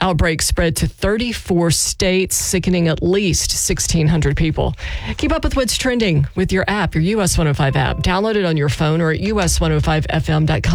outbreak spread to 34 states, sickening at least 1,600 people. Keep up with what's trending with your app, your US 105 app. Download it on your phone or at us105fm.com.